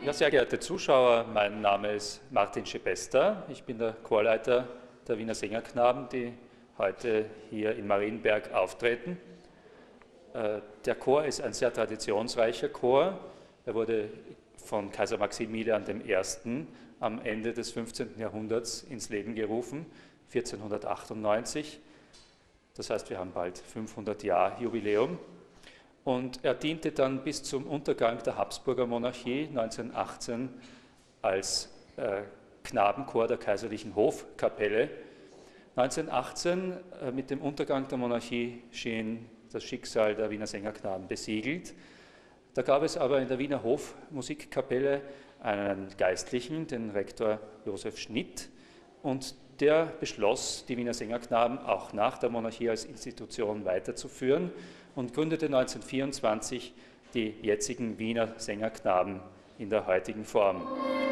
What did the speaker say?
Ja, sehr geehrte Zuschauer, mein Name ist Martin Schebesta. Ich bin der Chorleiter der Wiener Sängerknaben, die heute hier in Marienberg auftreten. Der Chor ist ein sehr traditionsreicher Chor. Er wurde von Kaiser Maximilian I. am Ende des 15. Jahrhunderts ins Leben gerufen, 1498. Das heißt, wir haben bald 500 Jahre Jubiläum. Und er diente dann bis zum Untergang der Habsburger Monarchie 1918 als Knabenchor der kaiserlichen Hofkapelle. 1918, mit dem Untergang der Monarchie, schien das Schicksal der Wiener Sängerknaben besiegelt. Da gab es aber in der Wiener Hofmusikkapelle einen Geistlichen, den Rektor Josef Schnitt, und der beschloss, die Wiener Sängerknaben auch nach der Monarchie als Institution weiterzuführen und gründete 1924 die jetzigen Wiener Sängerknaben in der heutigen Form.